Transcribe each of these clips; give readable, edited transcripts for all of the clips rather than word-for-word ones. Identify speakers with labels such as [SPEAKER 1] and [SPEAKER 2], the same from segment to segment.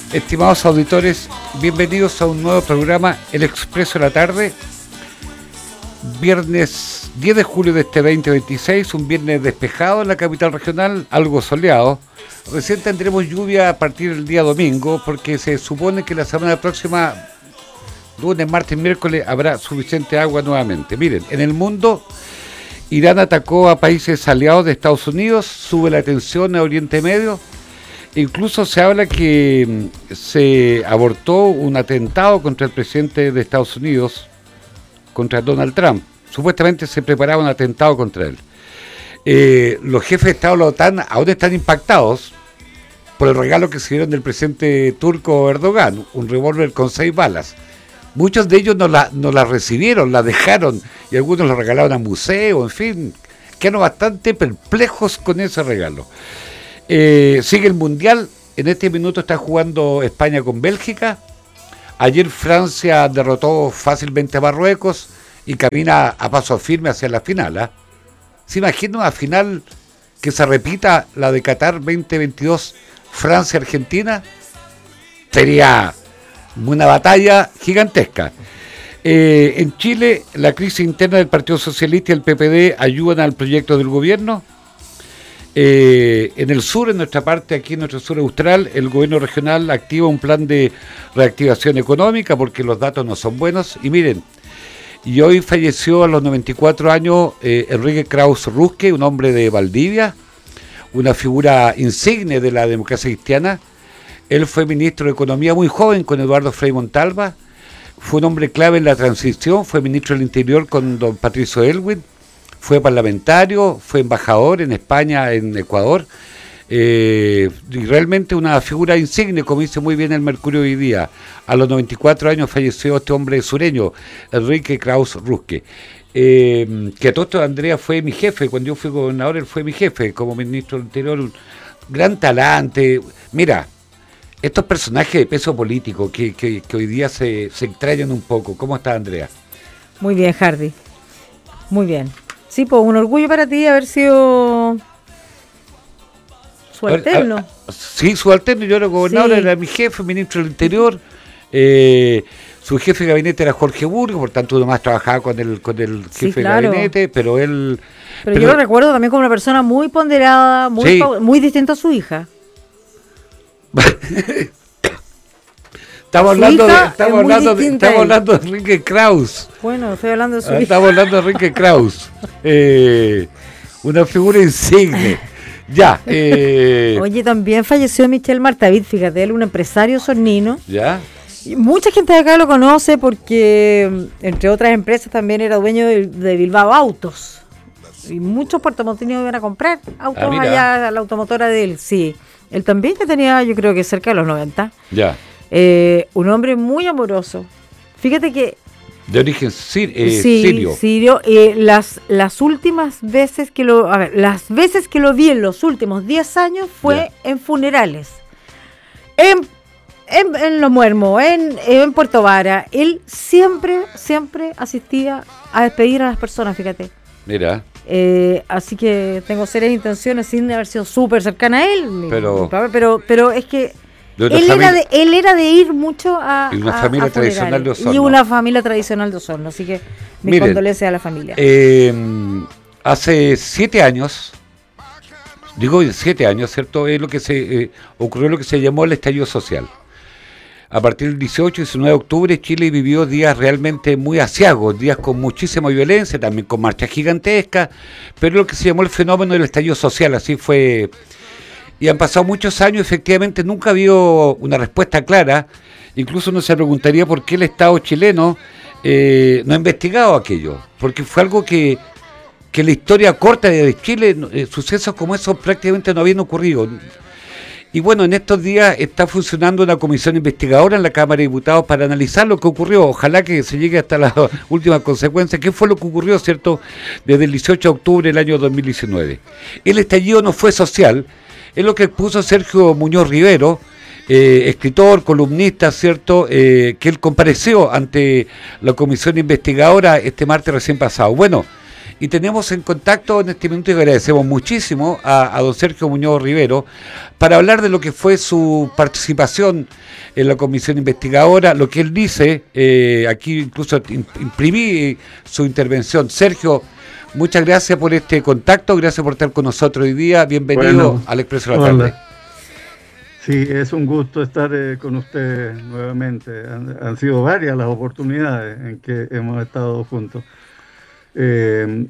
[SPEAKER 1] Estimados auditores, bienvenidos a un nuevo programa, El Expreso de la Tarde. Viernes 10 de julio de este 2026, un viernes despejado en la capital regional, algo soleado. Recién tendremos lluvia a partir del día domingo, porque se supone que la semana próxima, lunes, martes, miércoles, habrá suficiente agua nuevamente. Miren, en el mundo, Irán atacó a países aliados de Estados Unidos, sube la tensión a Oriente Medio. Incluso se habla que se abortó un atentado contra el presidente de Estados Unidos, contra Donald Trump. Supuestamente se preparaba un atentado contra él. Los jefes de Estado de la OTAN aún están impactados por el regalo que se dieron del presidente turco Erdogan, un revólver con 6 balas. Muchos de ellos no la recibieron, la dejaron, y algunos la regalaron a museo, en fin, quedaron bastante perplejos con ese regalo. Sigue el Mundial, en este minuto está jugando España con Bélgica. Ayer Francia derrotó fácilmente a Marruecos y camina a paso firme hacia la final. ¿Se imagina una final que se repita la de Qatar 2022, Francia-Argentina? Sería una batalla gigantesca. En Chile, la crisis interna del Partido Socialista y el PPD ayudan al proyecto del gobierno. En el sur, en nuestra parte, aquí en nuestro sur austral, el gobierno regional activa un plan de reactivación económica porque los datos no son buenos. Y miren, y hoy falleció a los 94 años Enrique Krauss Rüschke, un hombre de Valdivia, una figura insigne de la democracia cristiana. Él fue ministro de Economía muy joven con Eduardo Frei Montalva, fue un hombre clave en la transición, fue ministro del Interior con don Patricio Aylwin, fue parlamentario, fue embajador en España, en Ecuador, y realmente una figura insigne, como dice muy bien el Mercurio hoy día. A los 94 años falleció este hombre sureño, Enrique Krauss Rüschke. Que todo esto, Andrea, fue mi jefe, cuando yo fui gobernador, él fue mi jefe como ministro del Interior, un gran talante. Mira, estos personajes de peso político que hoy día se extrañan un poco. ¿Cómo está, Andrea?
[SPEAKER 2] Muy bien, Hardy, muy bien. Sí, pues un orgullo para ti haber sido subalterno.
[SPEAKER 1] Sí, subalterno. Yo era gobernador, sí. Era mi jefe, ministro del Interior. Su jefe de gabinete era Jorge Burgos, por tanto uno más trabajaba con el jefe, sí, claro, de gabinete, pero él...
[SPEAKER 2] Pero yo lo recuerdo también como una persona muy ponderada,
[SPEAKER 1] sí,
[SPEAKER 2] muy distinta a su hija.
[SPEAKER 1] Estamos hablando de Enrique Krauss.
[SPEAKER 2] Bueno, estoy hablando de su hija.
[SPEAKER 1] Estamos hablando de Enrique Krauss. Una figura insigne. Ya.
[SPEAKER 2] Oye, también falleció Michel Martavid, fíjate, él un empresario sornino.
[SPEAKER 1] Ya.
[SPEAKER 2] Y mucha gente de acá lo conoce porque, entre otras empresas, también era dueño de Bilbao Autos. Y muchos puertomontinos iban a comprar autos allá a la automotora de él. Sí, él también que tenía, yo creo que cerca de los 90.
[SPEAKER 1] Ya.
[SPEAKER 2] Un hombre muy amoroso. Fíjate que...
[SPEAKER 1] De origen sirio.
[SPEAKER 2] Sirio. Las últimas veces que las veces que lo vi en los últimos 10 años fue en funerales. En Los Muermos, en Puerto Vara. Él siempre asistía a despedir a las personas, fíjate.
[SPEAKER 1] Mira.
[SPEAKER 2] Así que tengo serias intenciones sin haber sido súper cercana a él. Pero es que él era de ir mucho a
[SPEAKER 1] una familia tradicional de Osorno.
[SPEAKER 2] Y una familia tradicional de Osorno, así que mis condolencias a la familia.
[SPEAKER 1] Hace 7 años, digo 7 años, ¿cierto? Es lo que ocurrió lo que se llamó el estallido social. A partir del 18 y 19 de octubre, Chile vivió días realmente muy aciagos, días con muchísima violencia, también con marchas gigantescas, pero lo que se llamó el fenómeno del estallido social, así fue. Y han pasado muchos años, efectivamente nunca ha habido una respuesta clara. Incluso uno se preguntaría por qué el Estado chileno no ha investigado aquello, porque fue algo que la historia corta de Chile, sucesos como esos prácticamente no habían ocurrido. Y bueno, en estos días está funcionando una comisión investigadora en la Cámara de Diputados para analizar lo que ocurrió. Ojalá que se llegue hasta las últimas consecuencias. ¿Qué fue lo que ocurrió, cierto, desde el 18 de octubre del año 2019? El estallido no fue social, es lo que expuso Sergio Muñoz Rivero, escritor, columnista, cierto, que él compareció ante la comisión investigadora este martes recién pasado. Bueno, Y tenemos en contacto en este minuto, y agradecemos muchísimo a don Sergio Muñoz Rivero, para hablar de lo que fue su participación en la comisión investigadora, lo que él dice, aquí incluso imprimí su intervención. Sergio, muchas gracias por este contacto, gracias por estar con nosotros hoy día, bienvenido al Expreso de la Tarde.
[SPEAKER 3] Sí, es un gusto estar con usted nuevamente. Han sido varias las oportunidades en que hemos estado juntos. He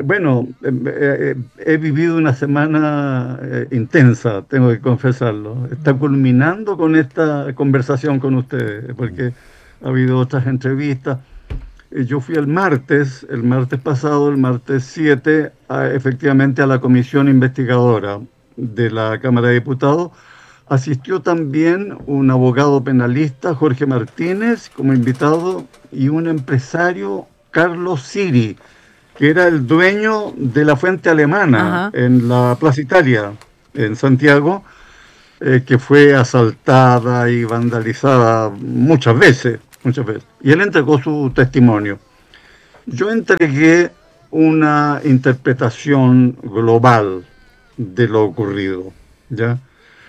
[SPEAKER 3] vivido una semana intensa, tengo que confesarlo. Está culminando con esta conversación con ustedes, porque ha habido otras entrevistas. Yo fui el martes pasado, el martes 7, efectivamente a la comisión investigadora de la Cámara de Diputados. Asistió también un abogado penalista, Jorge Martínez, como invitado, y un empresario, Carlos Siri, que era el dueño de la fuente alemana en la Plaza Italia, en Santiago, que fue asaltada y vandalizada muchas veces. Y él entregó su testimonio. Yo entregué una interpretación global de lo ocurrido, ¿ya?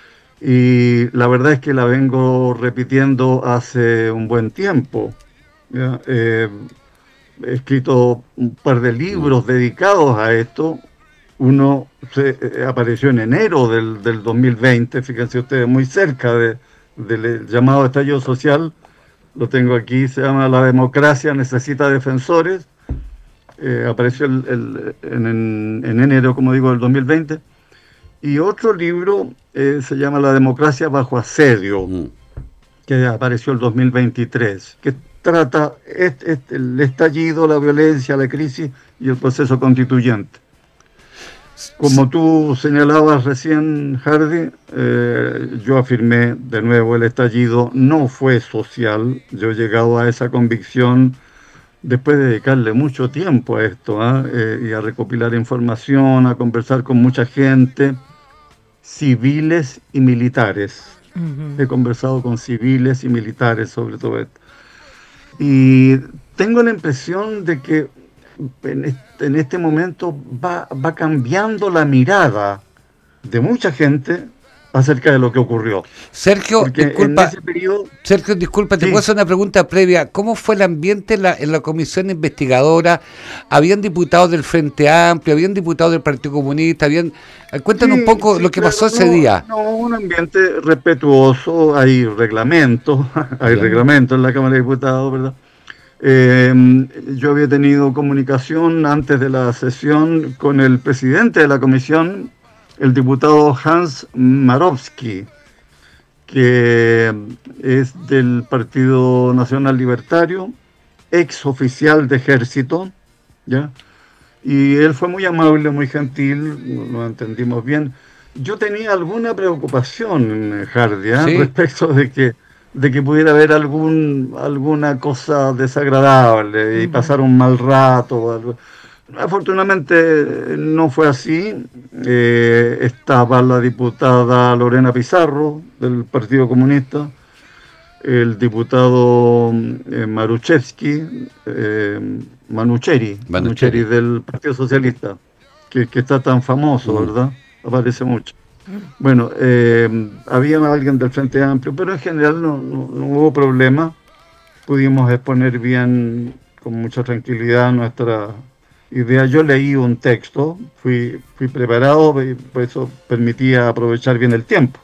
[SPEAKER 3] Y la verdad es que la vengo repitiendo hace un buen tiempo, ¿ya? He escrito un par de libros dedicados a esto. Uno apareció en enero del 2020, fíjense ustedes, muy cerca del llamado estallido social. Lo tengo aquí, se llama La democracia necesita defensores. Apareció en enero, como digo, del 2020. Y otro libro se llama La democracia bajo asedio, que apareció el 2023, que trata el estallido, la violencia, la crisis y el proceso constituyente. Como tú señalabas recién, Hardy, yo afirmé de nuevo, el estallido no fue social. Yo he llegado a esa convicción después de dedicarle mucho tiempo a esto, y a recopilar información, a conversar con mucha gente, civiles y militares. He conversado con civiles y militares sobre todo esto. Y tengo la impresión de que en este momento va cambiando la mirada de mucha gente acerca de lo que ocurrió.
[SPEAKER 1] Sergio, disculpa, ¿te
[SPEAKER 3] sí.
[SPEAKER 1] puedo hacer una pregunta previa? ¿Cómo fue el ambiente en la comisión investigadora? ¿Habían diputados del Frente Amplio? ¿Habían diputados del Partido Comunista? Cuéntanos un poco lo que pasó ese día.
[SPEAKER 3] No, un ambiente respetuoso, hay reglamentos, reglamentos en la Cámara de Diputados, ¿verdad? Yo había tenido comunicación antes de la sesión con el presidente de la comisión, el diputado Hans Marowski, que es del Partido Nacional Libertario, ex oficial de ejército, ¿ya? Y él fue muy amable, muy gentil, nos entendimos bien. Yo tenía alguna preocupación, Hardy, respecto de que pudiera haber alguna cosa desagradable y pasar un mal rato o algo. Afortunadamente no fue así. Estaba la diputada Lorena Pizarro del Partido Comunista, el diputado Manucheri del Partido Socialista, que está tan famoso, ¿verdad? Aparece mucho. Bueno, había alguien del Frente Amplio, pero en general no hubo problema. Pudimos exponer bien, con mucha tranquilidad, nuestra idea. Yo leí un texto, fui preparado, y por eso permitía aprovechar bien el tiempo.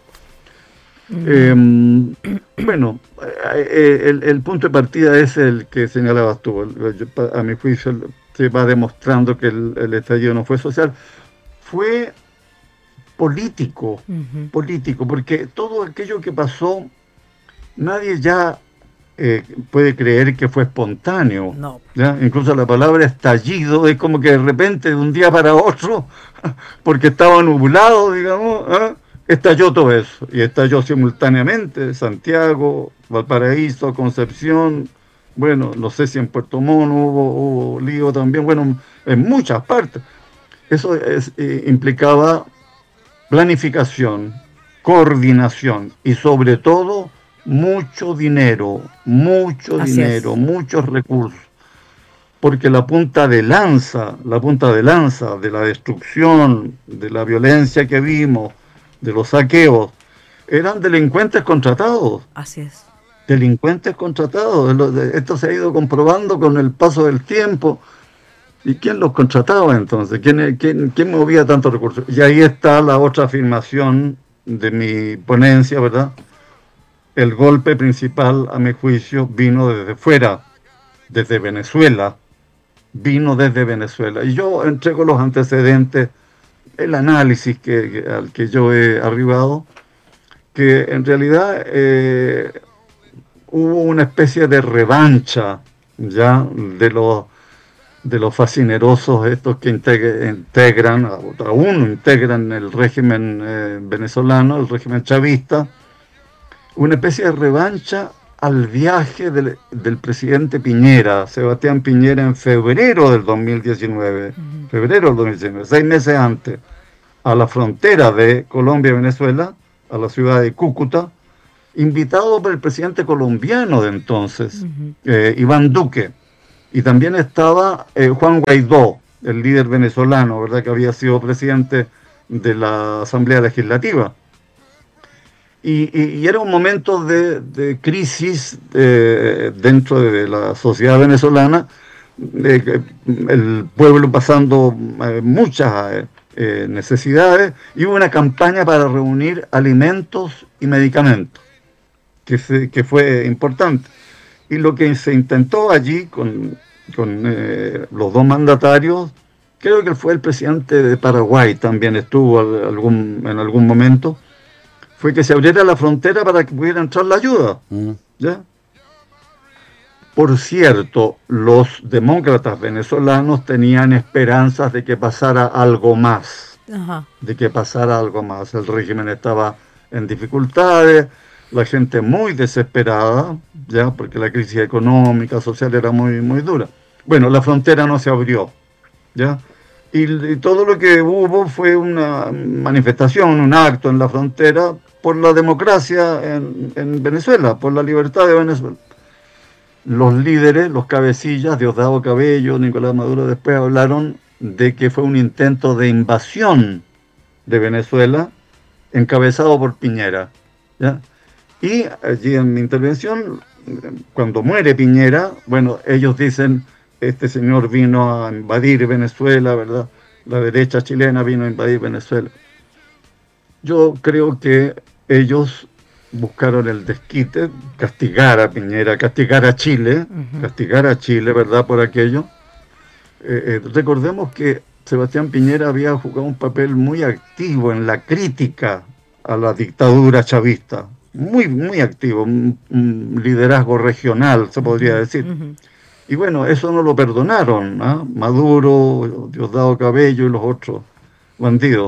[SPEAKER 3] Bueno, el punto de partida es el que señalabas tú. A mi juicio se va demostrando que el estallido no fue social, fue político, porque todo aquello que pasó, nadie ya puede creer que fue espontáneo.
[SPEAKER 2] No.
[SPEAKER 3] ¿Ya? Incluso la palabra estallido es como que de repente, de un día para otro, porque estaba nublado, digamos, estalló todo eso. Y estalló simultáneamente Santiago, Valparaíso, Concepción, bueno, no sé si en Puerto Montt hubo lío también, bueno, en muchas partes. Eso implicaba planificación, coordinación y sobre todo mucho dinero, muchos recursos. porque la punta de lanza de la destrucción, de la violencia que vimos, de los saqueos, eran delincuentes contratados.
[SPEAKER 2] Así es.
[SPEAKER 3] Delincuentes contratados. Esto se ha ido comprobando con el paso del tiempo. ¿Y quién los contrataba entonces? ¿Quién movía tantos recursos? Y ahí está la otra afirmación de mi ponencia, ¿verdad? El golpe principal, a mi juicio, vino desde fuera, desde Venezuela. Vino desde Venezuela. Y yo entrego los antecedentes, el análisis al que yo he arribado, que en realidad hubo una especie de revancha ya de los fascinerosos estos que integran el régimen venezolano, el régimen chavista, una especie de revancha al viaje del presidente Piñera, Sebastián Piñera, en febrero del 2019, 6 meses antes, a la frontera de Colombia y Venezuela, a la ciudad de Cúcuta, invitado por el presidente colombiano de entonces, Iván Duque, y también estaba Juan Guaidó, el líder venezolano, ¿verdad?, que había sido presidente de la Asamblea Legislativa. Y era un momento de crisis dentro de la sociedad venezolana, el pueblo pasando muchas necesidades, y hubo una campaña para reunir alimentos y medicamentos, que fue importante. Y lo que se intentó allí con los dos mandatarios, creo que fue el presidente de Paraguay, también estuvo en algún momento, fue que se abriera la frontera para que pudiera entrar la ayuda. ¿Ya? Por cierto, los demócratas venezolanos tenían esperanzas de que pasara algo más.
[SPEAKER 2] Ajá.
[SPEAKER 3] De que pasara algo más. El régimen estaba en dificultades, la gente muy desesperada, ya, porque la crisis económica, social era muy, muy dura. Bueno, la frontera no se abrió, ¿ya? Y todo lo que hubo fue una manifestación, un acto en la frontera por la democracia en Venezuela, por la libertad de Venezuela. Los líderes, los cabecillas, Diosdado Cabello, Nicolás Maduro, después hablaron de que fue un intento de invasión de Venezuela encabezado por Piñera, ¿ya? Y allí en mi intervención, cuando muere Piñera, bueno, ellos dicen, este señor vino a invadir Venezuela, ¿verdad? La derecha chilena vino a invadir Venezuela. Yo creo que ellos buscaron el desquite, castigar a Piñera, castigar a Chile, ¿verdad?, por aquello. Recordemos que Sebastián Piñera había jugado un papel muy activo en la crítica a la dictadura chavista, muy, muy activo, un liderazgo regional, se podría decir. Y bueno, eso no lo perdonaron, ¿eh? Maduro, Diosdado Cabello y los otros bandidos.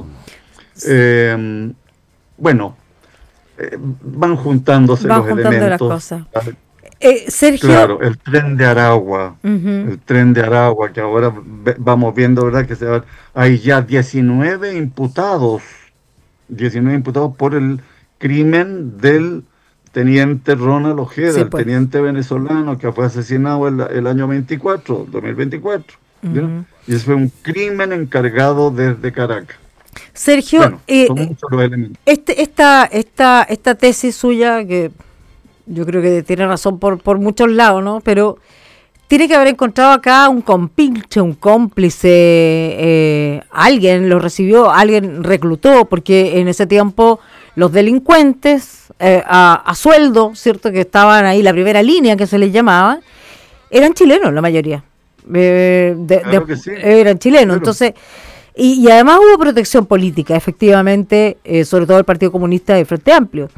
[SPEAKER 3] Bueno, van juntándose los elementos.
[SPEAKER 2] Las cosas. Sergio.
[SPEAKER 3] Claro, el tren de Aragua, el tren de Aragua, que ahora vamos viendo, ¿verdad?, que hay ya 19 imputados por el crimen del teniente Ronald Ojeda, sí, pues, el teniente venezolano que fue asesinado el año 2024. Y ese fue un crimen encargado desde Caracas.
[SPEAKER 2] Sergio,
[SPEAKER 3] bueno, son muchos los elementos.
[SPEAKER 2] Esta tesis suya, que yo creo que tiene razón por muchos lados, ¿no? Pero tiene que haber encontrado acá un compinche, un cómplice, alguien lo recibió, alguien reclutó, porque en ese tiempo los delincuentes a sueldo, ¿cierto?, que estaban ahí, la primera línea que se les llamaba, eran chilenos la mayoría.
[SPEAKER 3] Claro que sí.
[SPEAKER 2] Eran chilenos, claro. Entonces, y además hubo protección política, efectivamente, sobre todo el Partido Comunista y Frente Amplio.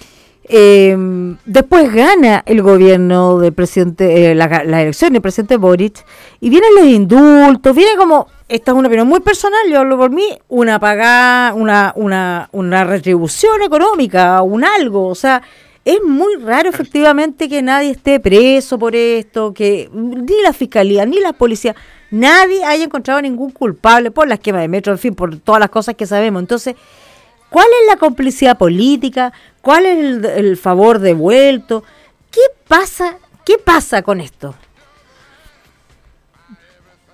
[SPEAKER 2] Después gana el gobierno del presidente, la elección del presidente Boric, y vienen los indultos, viene como, esta es una opinión muy personal, yo hablo por mí, una pagada, una retribución económica, un algo, o sea, es muy raro efectivamente que nadie esté preso por esto, que ni la fiscalía, ni la policía, nadie haya encontrado ningún culpable por la esquema de metro, en fin, por todas las cosas que sabemos. Entonces, ¿cuál es la complicidad política? ¿Cuál es el favor devuelto? ¿Qué pasa con esto?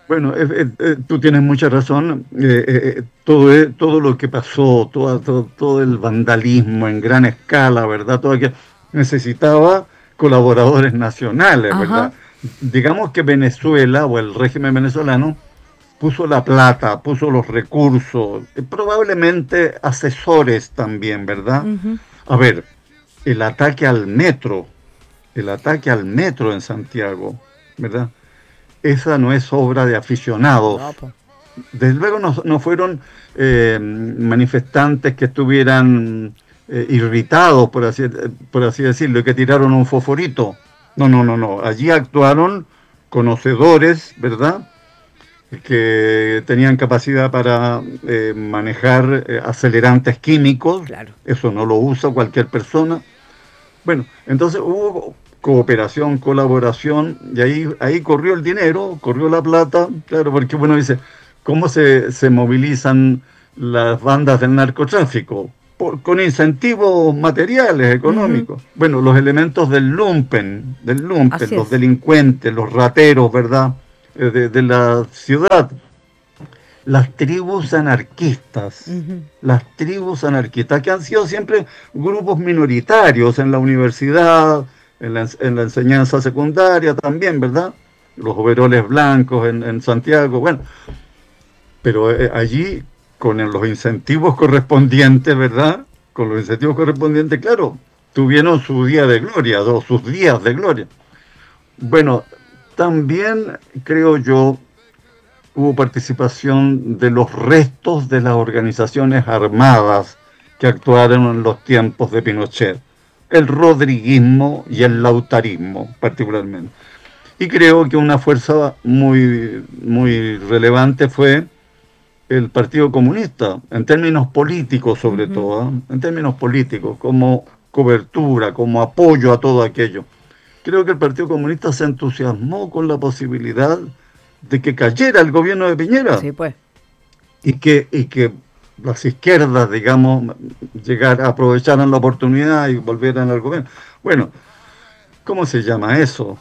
[SPEAKER 3] Bueno, tú tienes mucha razón. Todo lo que pasó, todo el vandalismo en gran escala, ¿verdad? Todo que necesitaba colaboradores nacionales,
[SPEAKER 2] Ajá.
[SPEAKER 3] ¿verdad? Digamos que Venezuela o el régimen venezolano puso la plata, puso los recursos, probablemente asesores también, ¿verdad?
[SPEAKER 2] Ujú.
[SPEAKER 3] A ver, el ataque al metro, el ataque al metro en Santiago, ¿verdad? Esa no es obra de aficionados.
[SPEAKER 2] No, pues.
[SPEAKER 3] Desde luego no fueron manifestantes que estuvieran irritados, por así decirlo, y que tiraron un fosforito. No. Allí actuaron conocedores, ¿verdad? Que tenían capacidad para manejar acelerantes químicos.
[SPEAKER 2] Claro.
[SPEAKER 3] Eso no lo usa cualquier persona. Bueno, entonces hubo cooperación, colaboración, y ahí corrió el dinero, corrió la plata, claro, porque bueno, dice, ¿cómo se movilizan las bandas del narcotráfico? Con incentivos materiales,
[SPEAKER 2] Ujú.
[SPEAKER 3] económicos. Bueno, los elementos
[SPEAKER 2] Así
[SPEAKER 3] los
[SPEAKER 2] es.
[SPEAKER 3] delincuentes, los rateros, ¿verdad? De la ciudad,
[SPEAKER 2] Ujú.
[SPEAKER 3] las tribus anarquistas, que han sido siempre grupos minoritarios en la universidad, en la enseñanza secundaria también, ¿verdad? Los overoles blancos en Santiago, bueno, pero allí con los incentivos correspondientes, ¿verdad? Con los incentivos correspondientes, claro, tuvieron su día de gloria, sus días de gloria. Bueno, también creo yo hubo participación de los restos de las organizaciones armadas que actuaron en los tiempos de Pinochet, el rodriguismo y el lautarismo particularmente. Y creo que una fuerza muy relevante fue el Partido Comunista, en términos políticos sobre
[SPEAKER 2] Ujú.
[SPEAKER 3] todo, ¿eh? En términos políticos, como cobertura, como apoyo a todo aquello. Creo que el Partido Comunista se entusiasmó con la posibilidad de que cayera el gobierno de Piñera
[SPEAKER 2] Sí, pues.
[SPEAKER 3] y que las izquierdas, digamos, aprovecharan la oportunidad y volvieran al gobierno. Bueno, ¿cómo se llama eso?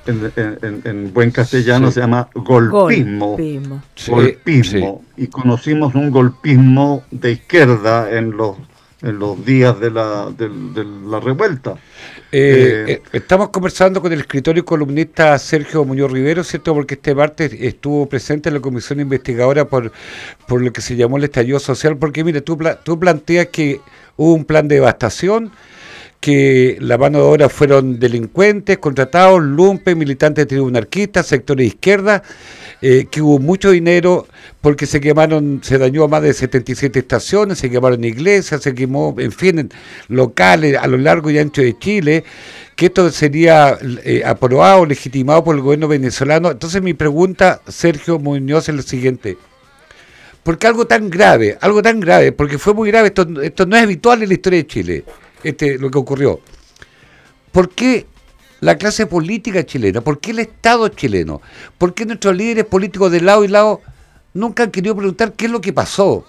[SPEAKER 3] En buen castellano
[SPEAKER 1] Sí,
[SPEAKER 3] se llama golpismo.
[SPEAKER 2] Golpismo.
[SPEAKER 1] sí.
[SPEAKER 3] Golpismo. Y conocimos un golpismo de izquierda en los días de la revuelta. Eh,
[SPEAKER 1] Estamos conversando con el escritor y columnista Sergio Muñoz Rivero, ¿cierto? Porque este martes estuvo presente en la comisión investigadora por lo que se llamó el estallido social, porque mire, tú planteas que hubo un plan de devastación, que la mano de obra fueron delincuentes, contratados, lumpen, militantes de tribu anarquistas, sectores de izquierda, que hubo mucho dinero porque se dañó a más de 77 estaciones, se quemaron iglesias, se quemó, en fin, en locales a lo largo y ancho de Chile, que esto sería aprobado, legitimado por el gobierno venezolano. Entonces mi pregunta, Sergio Muñoz, es lo siguiente. ¿Por qué algo tan grave, porque fue muy grave, esto no es habitual en la historia de Chile, lo que ocurrió? ¿Por qué la clase política chilena? ¿Por qué el Estado chileno? ¿Por qué nuestros líderes políticos de lado y lado nunca han querido preguntar qué es lo que pasó?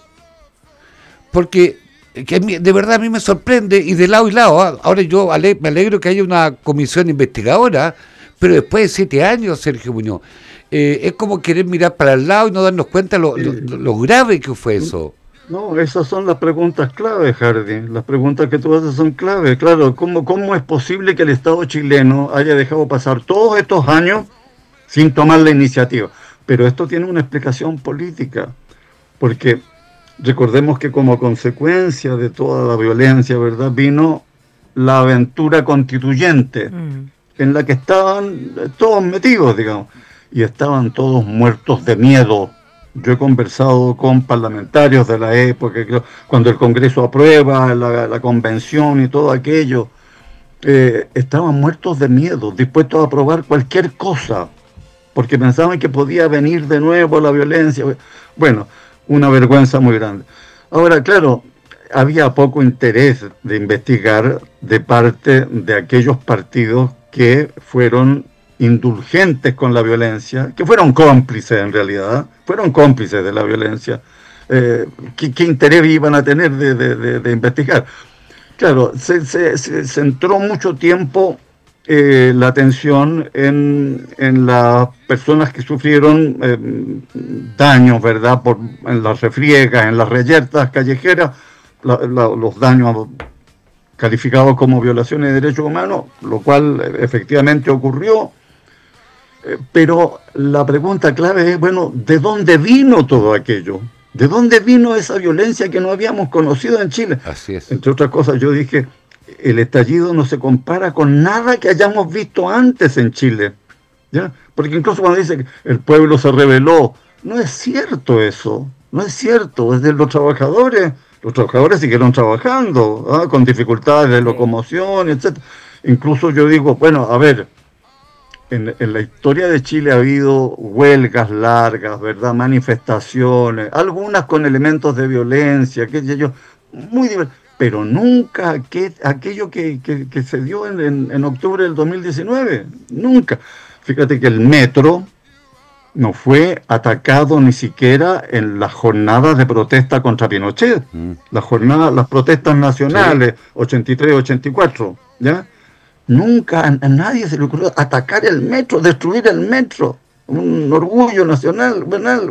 [SPEAKER 1] Porque de verdad a mí me sorprende, y de lado y lado, ¿ah? Ahora yo me alegro que haya una comisión investigadora, pero después de 7 años, Sergio Muñoz, es como querer mirar para el lado y no darnos cuenta lo grave que fue eso.
[SPEAKER 3] no, esas son las preguntas clave, Hardy. Las preguntas que tú haces son clave. Claro, ¿cómo es posible que el Estado chileno haya dejado pasar todos estos años sin tomar la iniciativa? Pero esto tiene una explicación política, porque recordemos que como consecuencia de toda la violencia, ¿verdad?, vino la aventura constituyente,
[SPEAKER 2] Mm.
[SPEAKER 3] en la que estaban todos metidos, digamos, y estaban todos muertos de miedo. Yo he conversado con parlamentarios de la época, cuando el Congreso aprueba la convención y todo aquello, estaban muertos de miedo, dispuestos a aprobar cualquier cosa, porque pensaban que podía venir de nuevo la violencia. Bueno, una vergüenza muy grande. Ahora, claro, había poco interés de investigar de parte de aquellos partidos que fueron indulgentes con la violencia, que fueron cómplices en realidad, fueron cómplices de la violencia. ¿Qué interés iban a tener de investigar? Claro, se entró mucho tiempo la atención en las personas que sufrieron daños, ¿verdad? En las refriegas, en las reyertas callejeras, los daños calificados como violaciones de derechos humanos, lo cual efectivamente ocurrió. Pero la pregunta clave es, bueno, ¿de dónde vino todo aquello? ¿De dónde vino esa violencia que no habíamos conocido en Chile?
[SPEAKER 1] Así es.
[SPEAKER 3] Entre otras cosas, yo dije, el estallido no se compara con nada que hayamos visto antes en Chile, ¿ya? Porque incluso cuando dice que el pueblo se rebeló, no es cierto eso, no es cierto. Es de los trabajadores siguieron trabajando, ¿ah? Con dificultades de locomoción, etc. Incluso yo digo, bueno, a ver, en la historia de Chile ha habido huelgas largas, ¿verdad? Manifestaciones, algunas con elementos de violencia, qué sé yo, muy divertidas, pero nunca aquello que se dio en octubre del 2019, nunca. Fíjate que el metro no fue atacado ni siquiera en las jornadas de protesta contra Pinochet, las protestas nacionales, sí. 83, 84, ¿ya? Nunca a nadie se le ocurrió atacar el metro, destruir el metro. Un orgullo nacional, banal.